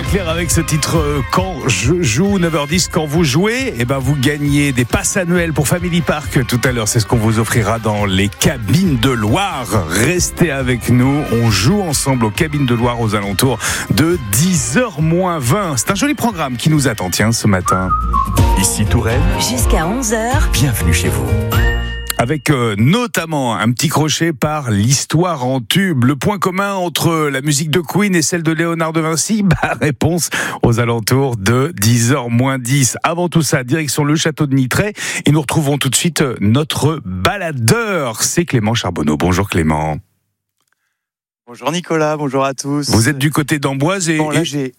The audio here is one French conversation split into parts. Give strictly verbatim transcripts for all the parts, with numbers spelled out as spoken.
Clair avec ce titre euh, Quand je joue, neuf heures dix. Quand vous jouez, eh ben vous gagnez des passes annuelles pour Family Park tout à l'heure. C'est ce qu'on vous offrira dans les cabines de Loire. Restez avec nous. On joue ensemble aux cabines de Loire aux alentours de dix heures moins vingt. C'est un joli programme qui nous attend, tiens, ce matin. Ici Touraine. Jusqu'à onze heures. Bienvenue chez vous. Avec euh, notamment un petit crochet par l'histoire en tube. Le point commun entre la musique de Queen et celle de Léonard de Vinci, bah, réponse aux alentours de dix heures moins dix. Avant tout ça, direction le château de Nitray. Et nous retrouvons tout de suite notre baladeur. C'est Clément Charbonneau. Bonjour Clément. Bonjour Nicolas, bonjour à tous. Vous êtes du côté d'Amboise et... Bon, là, et... j'ai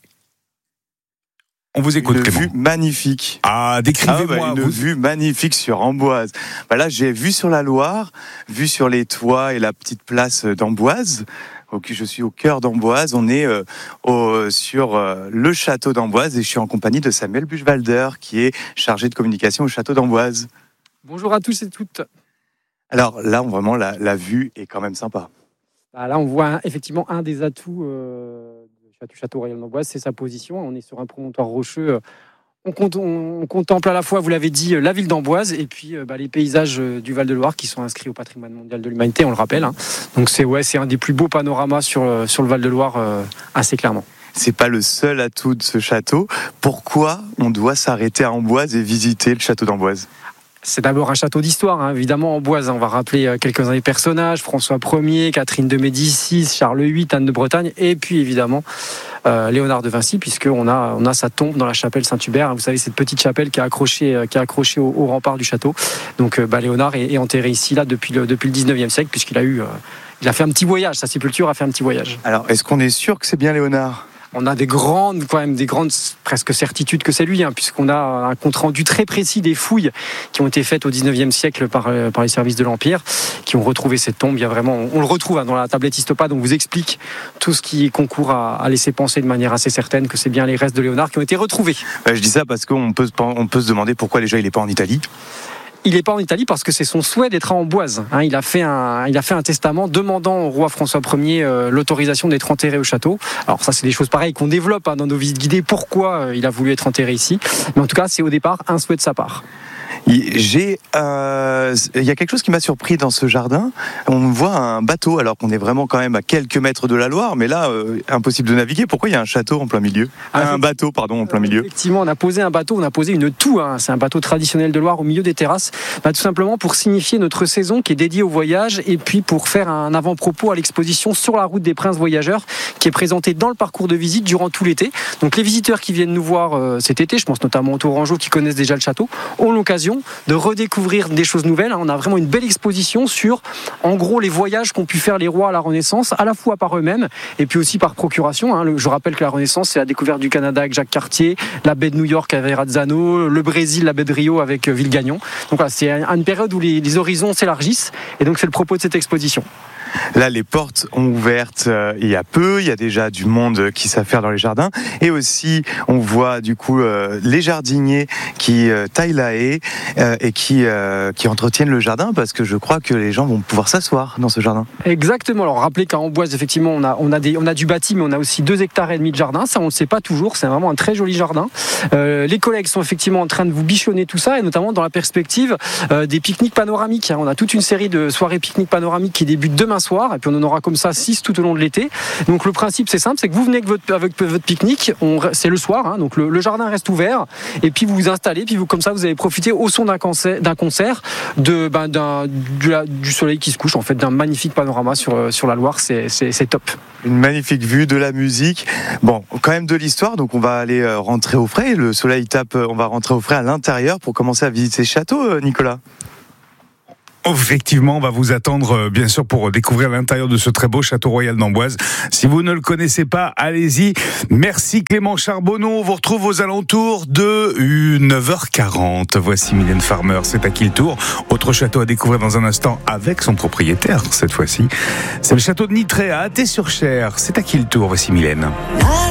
On vous écoute une Clément. vue magnifique. Ah, décrivez-moi. Ah, bah, une vous... vue magnifique sur Amboise. Bah, là, j'ai vue sur la Loire, vue sur les toits et la petite place d'Amboise. Donc, je suis au cœur d'Amboise. On est euh, au, sur euh, le château d'Amboise et je suis en compagnie de Samuel Buchwalder qui est chargé de communication au château d'Amboise. Bonjour à tous et toutes. Alors là, on, vraiment, la, la vue est quand même sympa. Bah, là, on voit un, effectivement un des atouts euh, du château royal d'Amboise, c'est sa position. On est sur un promontoire rocheux. On, on, on contemple à la fois, vous l'avez dit, la ville d'Amboise et puis bah, les paysages du Val-de-Loire qui sont inscrits au patrimoine mondial de l'humanité, on le rappelle. Hein. Donc c'est, ouais, c'est un des plus beaux panoramas sur, sur le Val-de-Loire, euh, assez clairement. C'est pas le seul atout de ce château. Pourquoi on doit s'arrêter à Amboise et visiter le château d'Amboise ? C'est d'abord un château d'histoire, hein. Évidemment, Amboise. On va rappeler quelques-uns des personnages, François Ier, Catherine de Médicis, Charles huit, Anne de Bretagne, et puis évidemment euh, Léonard de Vinci, puisqu'on a, on a sa tombe dans la chapelle Saint-Hubert. Vous savez, cette petite chapelle qui est accrochée, qui est accrochée au, au rempart du château. Donc bah, Léonard est, est enterré ici là, depuis, le, depuis le dix-neuvième siècle, puisqu'il a, eu, euh, il a fait un petit voyage. Sa sépulture a fait un petit voyage. Alors, est-ce qu'on est sûr que c'est bien Léonard ? On a des grandes, quand même, des grandes presque certitudes que c'est lui, hein, puisqu'on a un compte rendu très précis des fouilles qui ont été faites au dix-neuvième siècle par, euh, par les services de l'Empire, qui ont retrouvé cette tombe. Il y a vraiment, on, on le retrouve hein, dans la tablette Histopade, on vous explique tout ce qui concourt à, à laisser penser de manière assez certaine que c'est bien les restes de Léonard qui ont été retrouvés. Bah, je dis ça parce qu'on peut, on peut se demander pourquoi déjà il n'est pas en Italie. Il n'est pas en Italie parce que c'est son souhait d'être à Amboise. Hein, il, a fait un, il a fait un testament demandant au roi François Ier euh, l'autorisation d'être enterré au château. Alors ça, c'est des choses pareilles qu'on développe hein, dans nos visites guidées. Pourquoi euh, il a voulu être enterré ici ? Mais en tout cas, c'est au départ un souhait de sa part. J'ai, euh, il y a quelque chose qui m'a surpris dans ce jardin. On voit un bateau, alors qu'on est vraiment quand même à quelques mètres de la Loire, mais là, euh, impossible de naviguer. Pourquoi il y a un château en plein milieu ? ah, Un bateau, pardon, en plein milieu. Effectivement, on a posé un bateau, on a posé une toue. Hein, c'est un bateau traditionnel de Loire au milieu des terrasses. Bah, tout simplement pour signifier notre saison qui est dédiée au voyage et puis pour faire un avant-propos à l'exposition Sur la route des princes voyageurs qui est présentée dans le parcours de visite durant tout l'été. Donc les visiteurs qui viennent nous voir euh, cet été, je pense notamment aux Tourangeaux qui connaissent déjà le château, ont l'occasion de redécouvrir des choses nouvelles. On a vraiment une belle exposition sur, en gros, les voyages qu'ont pu faire les rois à la Renaissance, à la fois par eux-mêmes et puis aussi par procuration. Je rappelle que la Renaissance, c'est la découverte du Canada avec Jacques Cartier, la baie de New York avec Verrazzano, le Brésil, la baie de Rio avec Villagnon. Donc voilà, c'est une période où les, les horizons s'élargissent et donc c'est le propos de cette exposition. Là, les portes ont ouvertes euh, il y a peu. Il y a déjà du monde qui s'affaire dans les jardins. Et aussi, on voit du coup euh, les jardiniers qui euh, taillent la haie euh, et qui, euh, qui entretiennent le jardin parce que je crois que les gens vont pouvoir s'asseoir dans ce jardin. Exactement. Alors, rappelez qu'à Amboise, effectivement, on a, on, a des, on a du bâti, mais on a aussi deux hectares et demi de jardin. Ça, on ne le sait pas toujours. C'est vraiment un très joli jardin. Euh, les collègues sont effectivement en train de vous bichonner tout ça et notamment dans la perspective euh, des pique-niques panoramiques. On a toute une série de soirées pique-niques panoramiques qui débutent demain soir et puis on en aura comme ça six tout au long de l'été. Donc le principe c'est simple, c'est que vous venez avec votre, avec votre pique-nique, on, c'est le soir, hein, donc le, le jardin reste ouvert et puis vous vous installez, puis vous, comme ça vous allez profiter au son d'un concert, d'un concert de, ben, d'un, du, du soleil qui se couche, en fait, d'un magnifique panorama sur, sur la Loire, c'est, c'est, c'est top. Une magnifique vue, de la musique, bon, quand même de l'histoire, donc on va aller rentrer au frais, le soleil tape, on va rentrer au frais à l'intérieur pour commencer à visiter ce château, Nicolas. Effectivement, on va vous attendre bien sûr pour découvrir l'intérieur de ce très beau château royal d'Amboise. Si vous ne le connaissez pas, allez-y. Merci Clément Charbonneau. On vous retrouve aux alentours de neuf heures quarante. Voici Mylène Farmer, c'est à qui le tour. Autre château à découvrir dans un instant avec son propriétaire cette fois-ci. C'est le château de Nitray à Athée-sur-Cher. C'est à qui le tour. Voici Mylène.